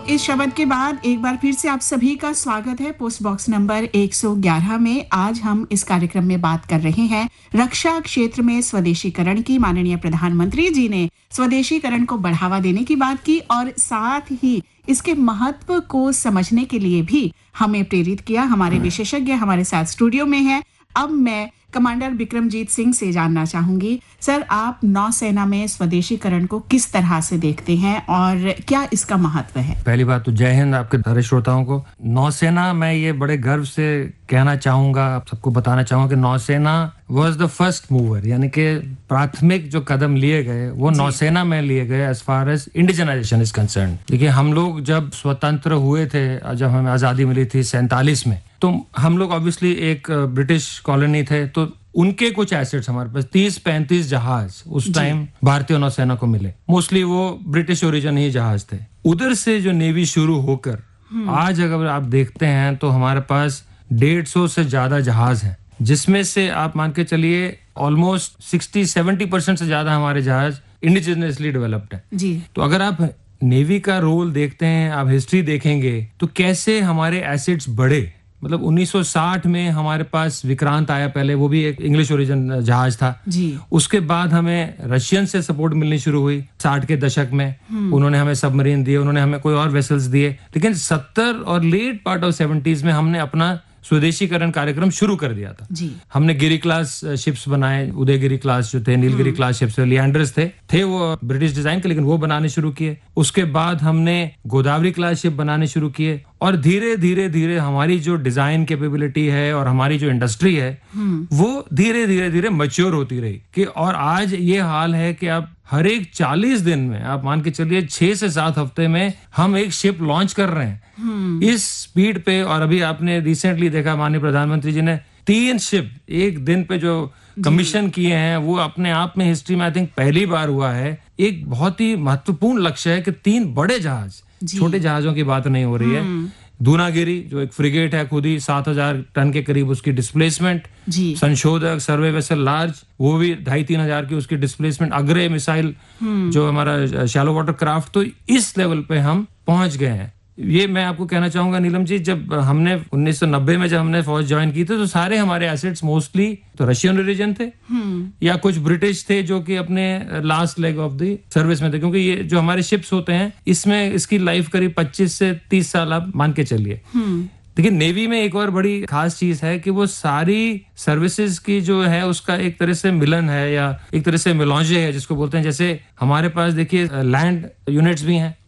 इस शब्द के बाद एक बार फिर से आप सभी का स्वागत है पोस्ट बॉक्स नंबर 111 में। आज हम इस कार्यक्रम में बात कर रहे हैं रक्षा क्षेत्र में स्वदेशीकरण की। माननीय प्रधानमंत्री जी ने स्वदेशीकरण को बढ़ावा देने की बात की और साथ ही इसके महत्व को समझने के लिए भी हमें प्रेरित किया। हमारे विशेषज्ञ हमारे साथ स्टूडियो में हैं। अब मैं कमांडर बिक्रमजीत सिंह से जानना चाहूंगी, सर आप नौसेना में स्वदेशीकरण को किस तरह से देखते हैं और क्या इसका महत्व है? पहली बात तो जय हिंद आपके सारे श्रोताओं को। नौसेना, मैं ये बड़े गर्व से कहना चाहूंगा, आप सबको बताना चाहूंगा कि नौसेना वाज द फर्स्ट मूवर, यानी कि प्राथमिक जो कदम लिए गए वो नौसेना में लिए गए as far as indigenisation is concern. देखिए, हम लोग जब स्वतंत्र हुए थे, जब हमें आजादी मिली थी 47 में, तो हम लोग ऑब्वियसली एक ब्रिटिश कॉलोनी थे, तो उनके कुछ एसेट्स हमारे पास 30-35 जहाज उस टाइम भारतीय नौसेना को मिले। मोस्टली वो ब्रिटिश ओरिजिन ही जहाज थे। उधर से जो नेवी शुरू होकर आज अगर आप देखते हैं तो हमारे पास 150 से ज्यादा जहाज हैं, जिसमें से आप मान के चलिए ऑलमोस्ट 60-70% से ज्यादा हमारे जहाज इंडिजिनियसली डेवलप्ड है जी। तो अगर आप नेवी का रोल देखते हैं, आप हिस्ट्री देखेंगे तो कैसे हमारे एसेट्स बढ़े। मतलब 1960 में हमारे पास विक्रांत आया, पहले वो भी एक इंग्लिश ओरिजिन जहाज था जी। उसके बाद हमें रशियन से सपोर्ट मिलनी शुरू हुई 60 के दशक में। उन्होंने हमें सबमरीन दिए, उन्होंने हमें कोई और वेसल्स दिए, लेकिन 70 और लेट पार्ट ऑफ 70s में हमने अपना स्वदेशीकरण कार्यक्रम शुरू कर दिया था जी। हमने गिरी क्लास शिप्स बनाए, उदयगिरी क्लास जो थे, नीलगिरी क्लास शिप्स, लिएंडर्स थे वो ब्रिटिश डिजाइन के, लेकिन वो बनाने शुरू किए। उसके बाद हमने गोदावरी क्लास शिप बनाने शुरू किए और धीरे धीरे धीरे हमारी जो डिजाइन कैपेबिलिटी है और हमारी जो इंडस्ट्री है वो धीरे धीरे धीरे मैच्योर होती रही कि और आज ये हाल है कि आप हर एक 40 दिन में, आप मान के चलिए 6 से 7 हफ्ते में हम एक शिप लॉन्च कर रहे हैं इस स्पीड पे। और अभी आपने रिसेंटली देखा, माननीय प्रधानमंत्री जी ने 3 शिप एक दिन पे जो कमीशन किए हैं, वो अपने आप में हिस्ट्री में आई थिंक पहली बार हुआ है। एक बहुत ही महत्वपूर्ण लक्ष्य है कि 3 बड़े जहाज, छोटे जहाजों की बात नहीं हो रही है। दूनागिरी जो एक फ्रिगेट है, खुद ही 7000 टन के करीब उसकी डिस्प्लेसमेंट, संशोधक सर्वे वेसल लार्ज, वो भी 2500-3 हजार की उसकी डिस्प्लेसमेंट, अग्रे मिसाइल जो हमारा शैलो वाटर क्राफ्ट, तो इस लेवल पे हम पहुंच गए हैं। ये मैं आपको कहना चाहूंगा नीलम जी, जब हमने 1990 में जब हमने फौज ज्वाइन की थी तो सारे हमारे एसेट्स मोस्टली तो रशियन ओरिजिन थे या कुछ ब्रिटिश थे जो कि अपने last leg of the service में थे, क्योंकि ये जो हमारे शिप्स होते हैं इसमें इसकी लाइफ करीब 25 से 30 साल आप मान के चलिए। देखिए, नेवी में एक और बड़ी खास चीज है कि वो सारी सर्विसेज की जो है उसका एक तरह से मिलन है या एक तरह से मिलौंजे है जिसको बोलते हैं। जैसे हमारे पास देखिए लैंड यूनिट्स भी हैं,